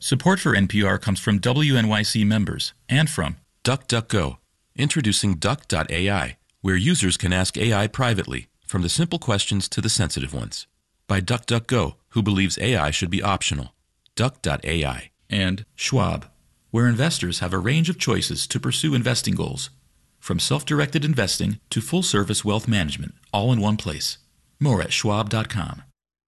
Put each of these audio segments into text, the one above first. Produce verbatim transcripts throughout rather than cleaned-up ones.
Support for N P R comes from W N Y C members and from DuckDuckGo, introducing Duck dot A I, where users can ask A I privately, from the simple questions to the sensitive ones. By DuckDuckGo, who believes A I should be optional. Duck dot A I. And Schwab, where investors have a range of choices to pursue investing goals, from self-directed investing to full-service wealth management, all in one place. More at schwab dot com.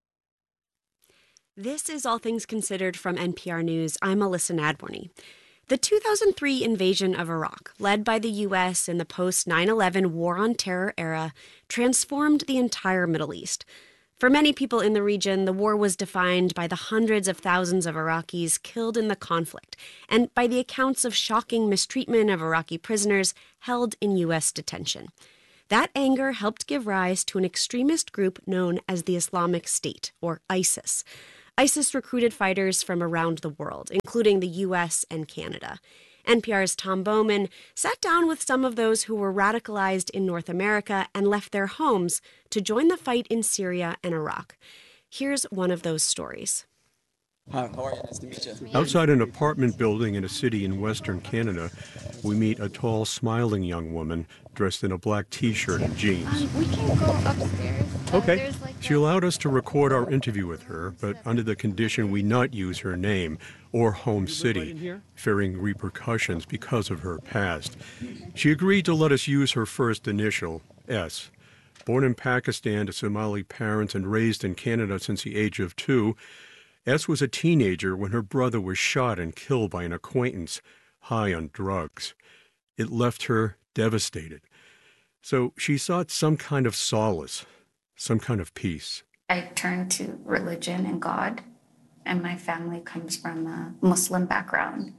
This is All Things Considered from N P R News. I'm Alyssa Nadworny. The two thousand three invasion of Iraq, led by the U S in the post nine eleven War on Terror era, transformed the entire Middle East. For many people in the region, the war was defined by the hundreds of thousands of Iraqis killed in the conflict and by the accounts of shocking mistreatment of Iraqi prisoners held in U S detention. That anger helped give rise to an extremist group known as the Islamic State, or ISIS. ISIS recruited fighters from around the world, including the U S and Canada. N P R's Tom Bowman sat down with some of those who were radicalized in North America and left their homes to join the fight in Syria and Iraq. Here's one of those stories. Hi, how are you? Nice to meet you. Outside an apartment building in a city in western Canada, we meet a tall, smiling young woman dressed in a black T-shirt and jeans. Um, we can go upstairs. Okay. Uh, like she allowed us to record our interview with her, but under the condition we not use her name or home city, fearing repercussions because of her past. She agreed to let us use her first initial, S. Born in Pakistan to Somali parents and raised in Canada since the age of two, S was a teenager when her brother was shot and killed by an acquaintance, high on drugs. It left her devastated. So she sought some kind of solace, some kind of peace. I turned to religion and God, and my family comes from a Muslim background.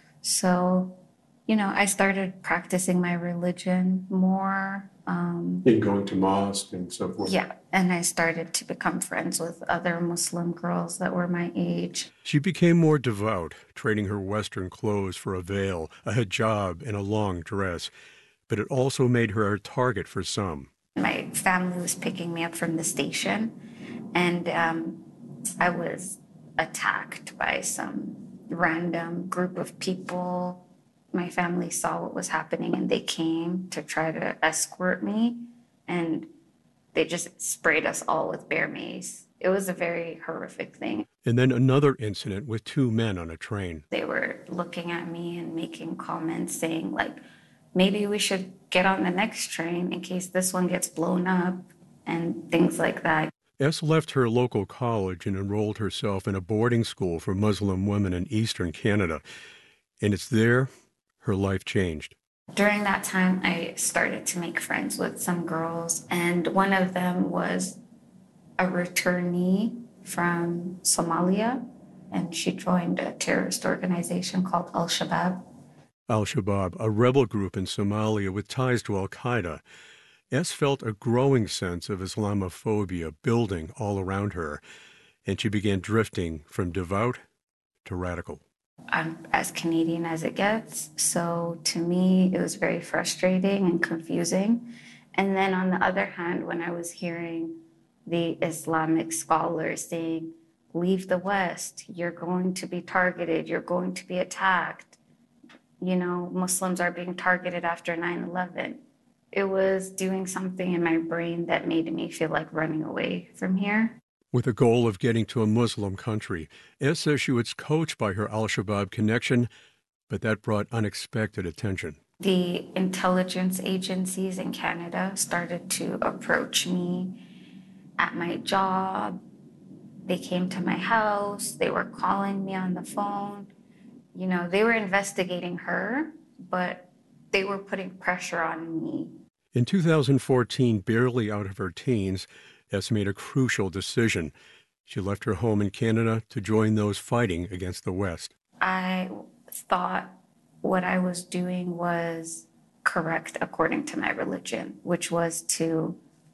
So, you know, I started practicing my religion more. Um, In going to mosque and so forth. Yeah, and I started to become friends with other Muslim girls that were my age. She became more devout, trading her Western clothes for a veil, a hijab, and a long dress. But it also made her a target for some. My family was picking me up from the station, and um, I was attacked by some random group of people. My family saw what was happening, and they came to try to escort me, and they just sprayed us all with bear mace. It was a very horrific thing. And then another incident with two men on a train. They were looking at me and making comments saying, like, maybe we should get on the next train in case this one gets blown up and things like that. S left her local college and enrolled herself in a boarding school for Muslim women in eastern Canada. And it's there her life changed. During that time, I started to make friends with some girls, and one of them was a returnee from Somalia, and she joined a terrorist organization called Al-Shabaab. Al-Shabaab, a rebel group in Somalia with ties to Al-Qaeda. S felt a growing sense of Islamophobia building all around her, and she began drifting from devout to radical. I'm as Canadian as it gets, so to me it was very frustrating and confusing. And then on the other hand, when I was hearing the Islamic scholars saying, leave the West, you're going to be targeted, you're going to be attacked, you know, Muslims are being targeted after nine eleven. It was doing something in my brain that made me feel like running away from here. With the goal of getting to a Muslim country, S says she was coached by her Al-Shabaab connection, but that brought unexpected attention. The intelligence agencies in Canada started to approach me at my job. They came to my house. They were calling me on the phone. You know, they were investigating her, but they were putting pressure on me. In two thousand fourteen, barely out of her teens, S made a crucial decision. She left her home in Canada to join those fighting against the West. I thought what I was doing was correct according to my religion, which was to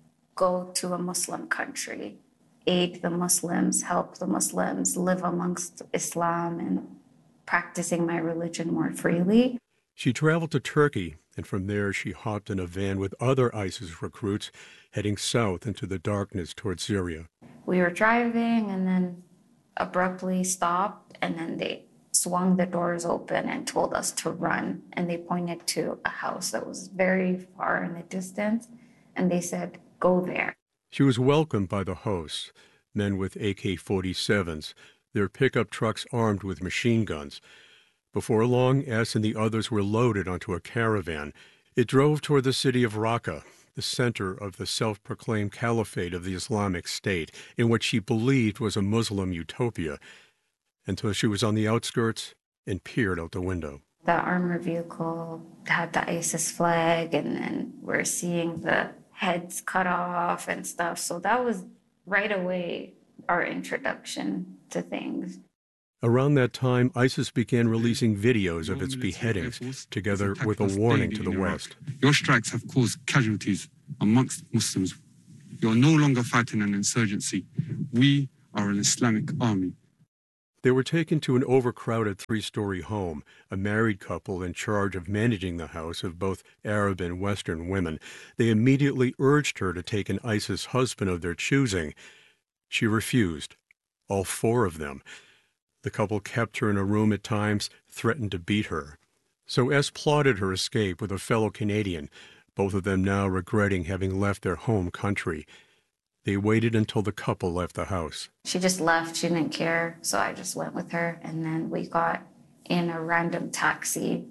go to a Muslim country, aid the Muslims, help the Muslims, live amongst Islam, and practicing my religion more freely. She traveled to Turkey, and from there she hopped in a van with other ISIS recruits heading south into the darkness toward Syria. We were driving and then abruptly stopped, and then they swung the doors open and told us to run. And they pointed to a house that was very far in the distance. And they said, go there. She was welcomed by the hosts, men with A K forty-sevens, their pickup trucks armed with machine guns. Before long, S and the others were loaded onto a caravan. It drove toward the city of Raqqa, the center of the self-proclaimed caliphate of the Islamic State, in what she believed was a Muslim utopia, until she was on the outskirts and peered out the window. The armored vehicle had the ISIS flag, and then we're seeing the heads cut off and stuff. So that was right away our introduction to things. Around that time, ISIS began releasing videos of its beheadings, together with a warning to the West. Your strikes have caused casualties amongst Muslims. You're no longer fighting an insurgency. We are an Islamic army. They were taken to an overcrowded three-story home, a married couple in charge of managing the house of both Arab and Western women. They immediately urged her to take an ISIS husband of their choosing. She refused, all four of them. The couple kept her in a room at times, threatened to beat her. So S plotted her escape with a fellow Canadian, both of them now regretting having left their home country. They waited until the couple left the house. She just left. She didn't care. So I just went with her. And then we got in a random taxi.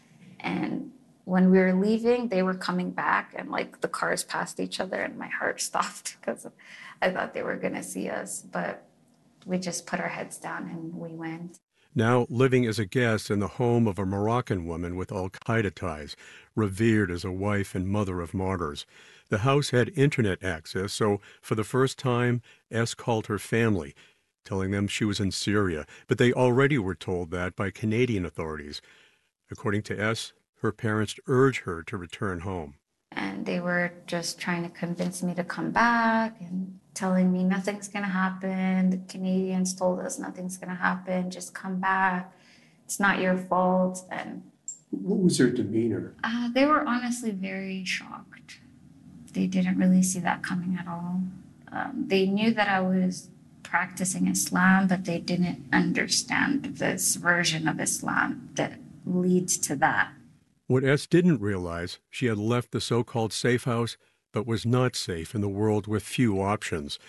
And when we were leaving, they were coming back. And like the cars passed each other. And my heart stopped because I thought they were going to see us. But we just put our heads down and we went. Now living as a guest in the home of a Moroccan woman with al-Qaeda ties, revered as a wife and mother of martyrs. The house had internet access, so for the first time, S called her family, telling them she was in Syria, but they already were told that by Canadian authorities. According to S, her parents urged her to return home. And they were just trying to convince me to come back and telling me nothing's going to happen. The Canadians told us nothing's going to happen. Just come back. It's not your fault. And what was their demeanor? Uh, they were honestly very shocked. They didn't really see that coming at all. Um, they knew that I was practicing Islam, but they didn't understand this version of Islam that leads to that. What S didn't realize, she had left the so-called safe house, but was not safe in the world with few options.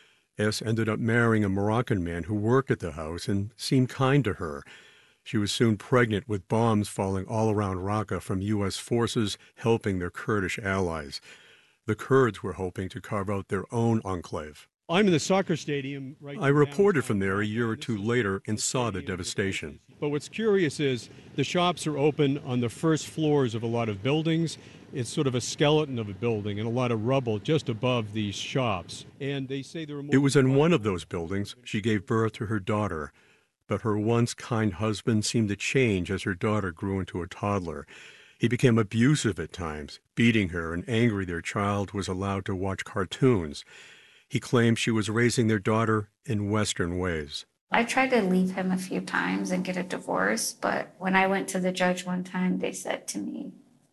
S ended up marrying a Moroccan man who worked at the house and seemed kind to her. She was soon pregnant with bombs falling all around Raqqa from U S forces helping their Kurdish allies. The Kurds were hoping to carve out their own enclave. I'm in the soccer stadium right I reported from there a year or two later and saw the devastation. But what's curious is the shops are open on the first floors of a lot of buildings. It's sort of a skeleton of a building and a lot of rubble just above these shops. And they say there are more. It was in one of those buildings she gave birth to her daughter. But her once kind husband seemed to change as her daughter grew into a toddler. He became abusive at times, beating her and angry their child was allowed to watch cartoons. He claimed she was raising their daughter in Western ways. I tried to leave him a few times and get a divorce, but when I went to the judge one time, they said to me,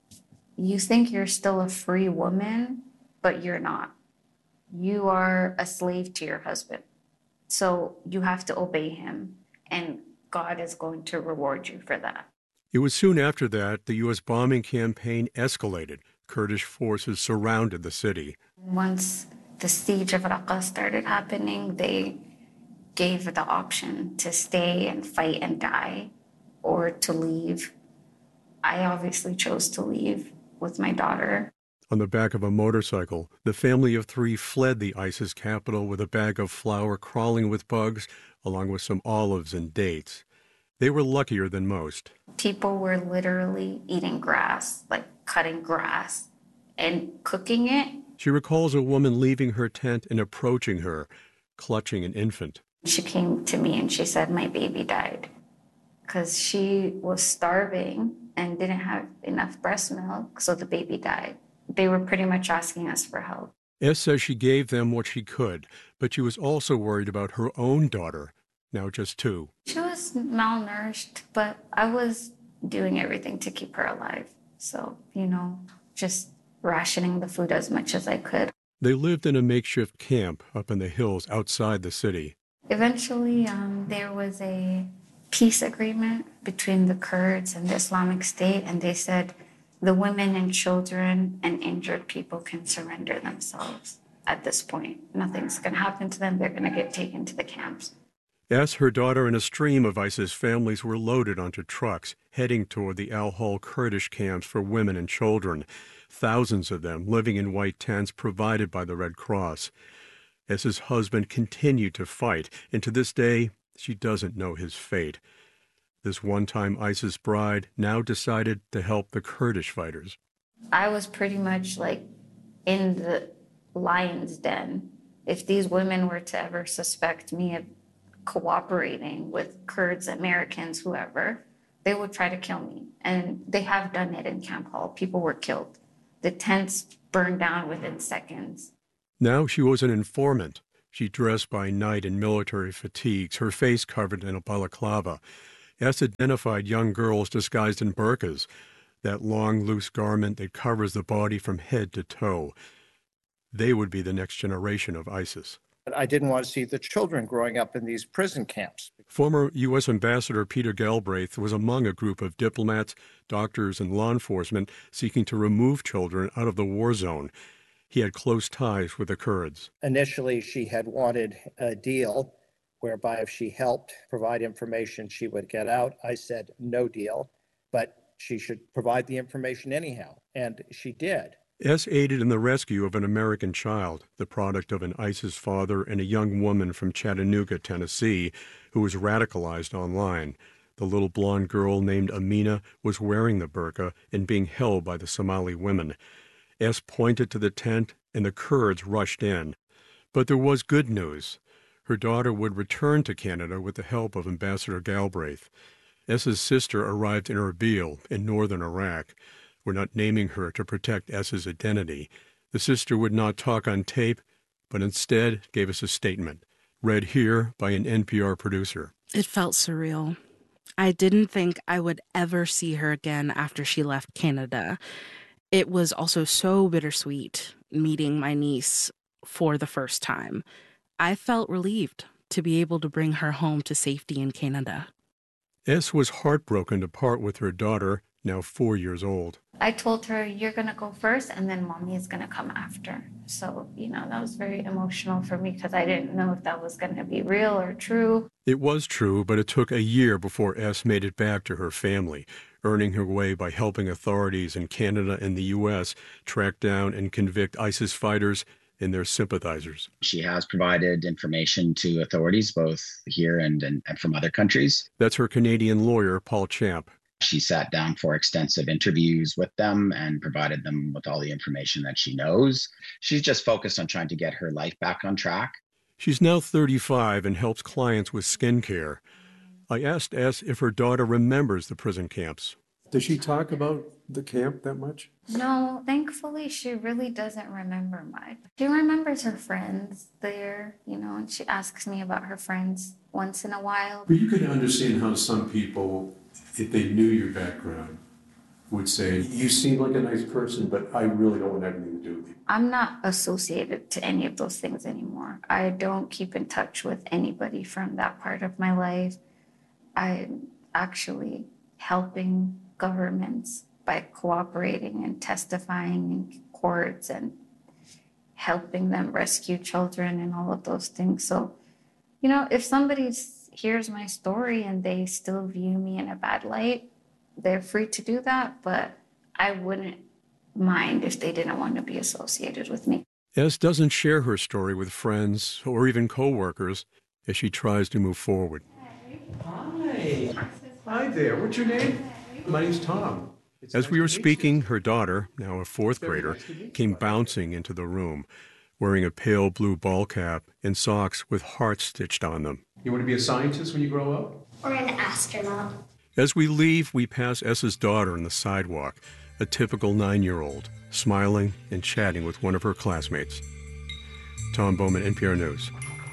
you think you're still a free woman, but you're not. You are a slave to your husband. So you have to obey him, and God is going to reward you for that. It was soon after that the U S bombing campaign escalated. Kurdish forces surrounded the city. Once the siege of Raqqa started happening, they gave the option to stay and fight and die or to leave. I obviously chose to leave with my daughter. On the back of a motorcycle, the family of three fled the ISIS capital with a bag of flour crawling with bugs, along with some olives and dates. They were luckier than most. People were literally eating grass, like cutting grass and cooking it. She recalls a woman leaving her tent and approaching her, clutching an infant. She came to me and she said, my baby died because she was starving and didn't have enough breast milk, so the baby died. They were pretty much asking us for help. S says she gave them what she could, but she was also worried about her own daughter, now just two. She was malnourished, but I was doing everything to keep her alive. So, you know, just rationing the food as much as I could. They lived in a makeshift camp up in the hills outside the city. Eventually, um, there was a peace agreement between the Kurds and the Islamic State, and they said the women and children and injured people can surrender themselves at this point. Nothing's going to happen to them. They're going to get taken to the camps. As her daughter and a stream of ISIS families were loaded onto trucks, heading toward the Al-Hol Kurdish camps for women and children, thousands of them living in white tents provided by the Red Cross. As husband continued to fight, and to this day, she doesn't know his fate. This one-time ISIS bride now decided to help the Kurdish fighters. I was pretty much like in the lion's den. If these women were to ever suspect me of cooperating with Kurds, Americans, whoever, they would try to kill me. And they have done it in Camp Hall. People were killed. The tents burned down within seconds. Now she was an informant. She dressed by night in military fatigues, her face covered in a balaclava. S identified young girls disguised in burqas, that long, loose garment that covers the body from head to toe. They would be the next generation of ISIS. I didn't want to see the children growing up in these prison camps. Former U S Ambassador Peter Galbraith was among a group of diplomats, doctors, and law enforcement seeking to remove children out of the war zone. He had close ties with the Kurds. Initially, she had wanted a deal whereby if she helped provide information, she would get out. I said no deal, but she should provide the information anyhow, and she did. S aided in the rescue of an American child, the product of an ISIS father and a young woman from Chattanooga, Tennessee, who was radicalized online. The little blonde girl named Amina was wearing the burqa and being held by the Somali women. S pointed to the tent, and the Kurds rushed in. But there was good news. Her daughter would return to Canada with the help of Ambassador Galbraith. S's sister arrived in Erbil in northern Iraq. We're not naming her to protect S's identity. The sister would not talk on tape, but instead gave us a statement, read here by an N P R producer. It felt surreal. I didn't think I would ever see her again after she left Canada. It was also so bittersweet meeting my niece for the first time. I felt relieved to be able to bring her home to safety in Canada. S was heartbroken to part with her daughter, now four years old. I told her, you're going to go first, and then mommy is going to come after. So, you know, that was very emotional for me because I didn't know if that was going to be real or true. It was true, but it took a year before S made it back to her family, earning her way by helping authorities in Canada and the U S track down and convict ISIS fighters and their sympathizers. She has provided information to authorities both here and, and, and from other countries. That's her Canadian lawyer, Paul Champ. She sat down for extensive interviews with them and provided them with all the information that she knows. She's just focused on trying to get her life back on track. She's now thirty-five and helps clients with skincare. I asked S if her daughter remembers the prison camps. Does she talk about the camp that much? No, thankfully, she really doesn't remember much. She remembers her friends there, you know, and she asks me about her friends once in a while. But you can understand how some people, if they knew your background, would say, you seem like a nice person, but I really don't want anything to do with you. I'm not associated to any of those things anymore. I don't keep in touch with anybody from that part of my life. I'm actually helping governments by cooperating and testifying in courts and helping them rescue children and all of those things. So, you know, if somebody hears my story and they still view me in a bad light, they're free to do that, but I wouldn't mind if they didn't want to be associated with me. S doesn't share her story with friends or even co-workers as she tries to move forward. Hi. Hi there. What's your name? My name's Tom. As we were speaking, her daughter, now a fourth grader, came bouncing into the room, wearing a pale blue ball cap and socks with hearts stitched on them. You want to be a scientist when you grow up? Or an astronaut. As we leave, we pass S's daughter on the sidewalk, a typical nine-year-old, smiling and chatting with one of her classmates. Tom Bowman, N P R News.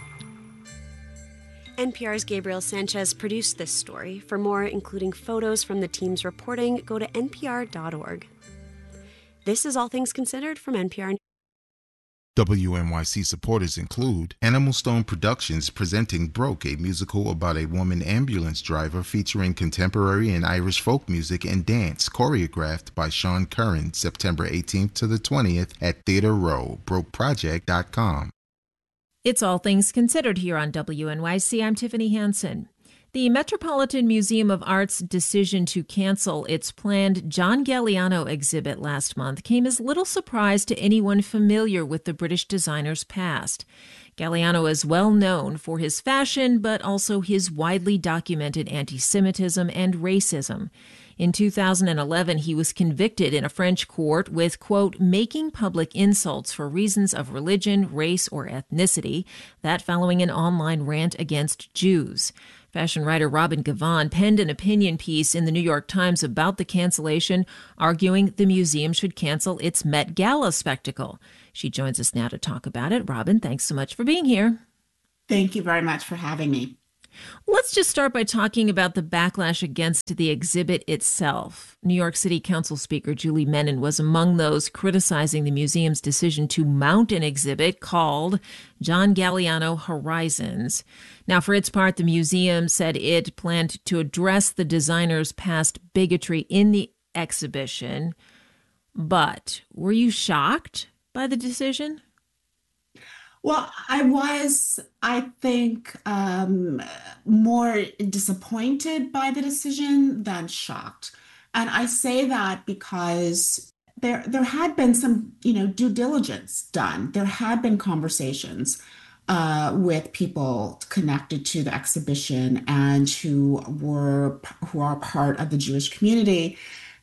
N P R's Gabriel Sanchez produced this story. For more, including photos from the team's reporting, go to N P R dot org. This is All Things Considered from N P R. W N Y C supporters include Animal Stone Productions presenting Broke, a musical about a woman ambulance driver featuring contemporary and Irish folk music and dance, choreographed by Sean Curran, September eighteenth to the twentieth at Theater Row, broke project dot com. It's All Things Considered here on W N Y C. I'm Tiffany Hansen. The Metropolitan Museum of Art's decision to cancel its planned John Galliano exhibit last month came as little surprise to anyone familiar with the British designer's past. Galliano is well known for his fashion, but also his widely documented anti-Semitism and racism. In two thousand eleven, he was convicted in a French court with, quote, making public insults for reasons of religion, race, or ethnicity, that following an online rant against Jews. Fashion writer Robin Givhan penned an opinion piece in the New York Times about the cancellation, arguing the museum should cancel its Met Gala spectacle. She joins us now to talk about it. Robin, thanks so much for being here. Thank you very much for having me. Let's just start by talking about the backlash against the exhibit itself. New York City Council Speaker Julie Menin was among those criticizing the museum's decision to mount an exhibit called John Galliano Horizons. Now, for its part, the museum said it planned to address the designer's past bigotry in the exhibition. But were you shocked by the decision? Well, I was, I think, um, more disappointed by the decision than shocked. And I say that because there there had been some, you know, due diligence done. There had been conversations uh, with people connected to the exhibition and who were who are part of the Jewish community,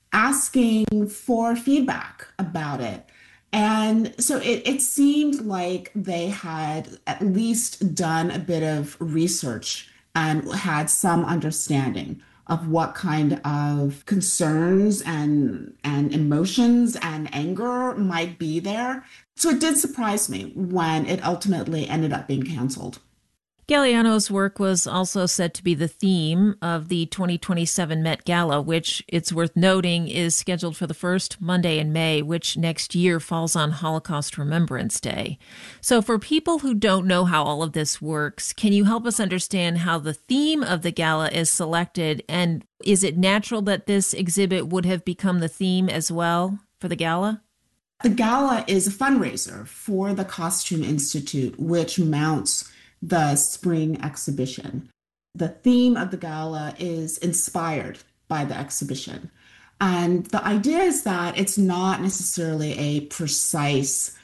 asking for feedback about it. And so it, it seemed like they had at least done a bit of research and had some understanding of what kind of concerns and, and emotions and anger might be there. So it did surprise me when it ultimately ended up being canceled. Galliano's work was also said to be the theme of the twenty twenty-seven Met Gala, which, it's worth noting, is scheduled for the first Monday in May, which next year falls on Holocaust Remembrance Day. So for people who don't know how all of this works, can you help us understand how the theme of the gala is selected? And is it natural that this exhibit would have become the theme as well for the gala? The gala is a fundraiser for the Costume Institute, which mounts the spring exhibition. The theme of the gala is inspired by the exhibition. And the idea is that it's not necessarily a precise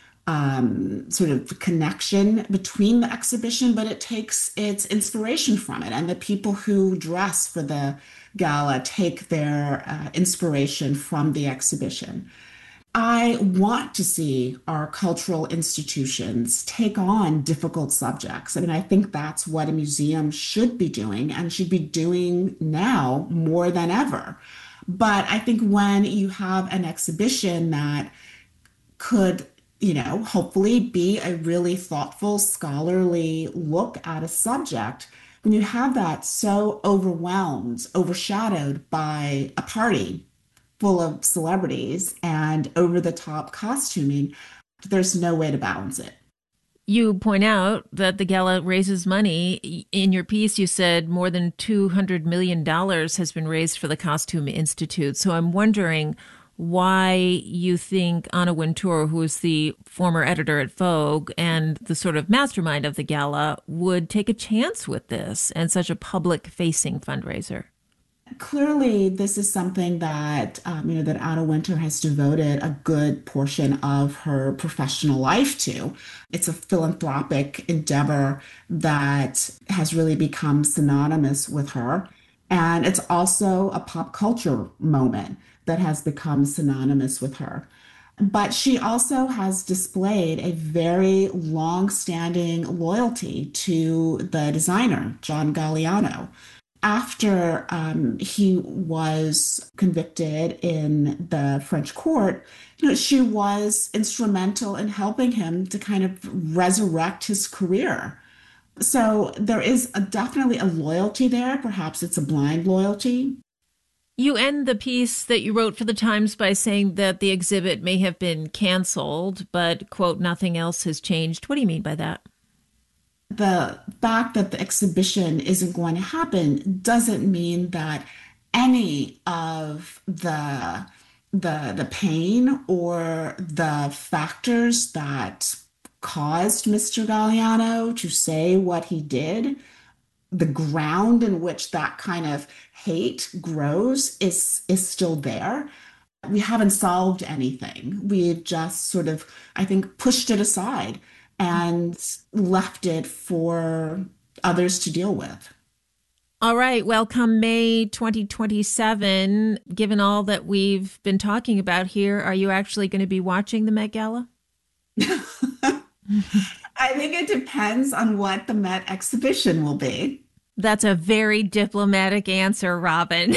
um, sort of connection between the exhibition, but it takes its inspiration from it. And the people who dress for the gala take their uh, inspiration from the exhibition. I want to see our cultural institutions take on difficult subjects. I mean, I think that's what a museum should be doing and should be doing now more than ever. But I think when you have an exhibition that could, you know, hopefully be a really thoughtful, scholarly look at a subject, when you have that so overwhelmed, overshadowed by a party full of celebrities and over-the-top costuming, there's no way to balance it. You point out that the gala raises money. In your piece, you said more than two hundred million dollars has been raised for the Costume Institute. So I'm wondering why you think Anna Wintour, who is the former editor at Vogue and the sort of mastermind of the gala, would take a chance with this and such a public-facing fundraiser. Clearly, this is something that, um, you know, that Anna Wintour has devoted a good portion of her professional life to. It's a philanthropic endeavor that has really become synonymous with her. And it's also a pop culture moment that has become synonymous with her. But she also has displayed a very long-standing loyalty to the designer, John Galliano. After um, he was convicted in the French court, you know, she was instrumental in helping him to kind of resurrect his career. So there is a, definitely a loyalty there. Perhaps it's a blind loyalty. You end the piece that you wrote for the Times by saying that the exhibit may have been canceled, but, quote, nothing else has changed. What do you mean by that? The fact that the exhibition isn't going to happen doesn't mean that any of the the the pain or the factors that caused Mister Galliano to say what he did, the ground in which that kind of hate grows is is still there. We haven't solved anything. We've just sort of, I think, pushed it aside and left it for others to deal with. All right. Well, come May twenty twenty-seven, given all that we've been talking about here, are you actually going to be watching the Met Gala? I think it depends on what the Met exhibition will be. That's a very diplomatic answer, Robin.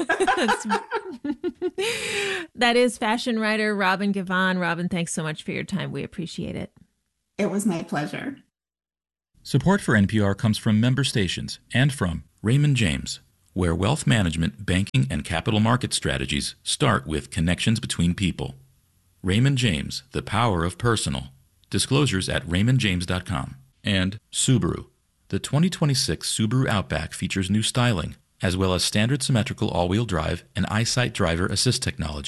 That is fashion writer Robin Givhan. Robin, thanks so much for your time. We appreciate it. It was my pleasure. Support for N P R comes from member stations and from Raymond James, where wealth management, banking, and capital market strategies start with connections between people. Raymond James, the power of personal. Disclosures at raymond james dot com. And Subaru. The twenty twenty-six Subaru Outback features new styling, as well as standard symmetrical all-wheel drive and EyeSight driver assist technology.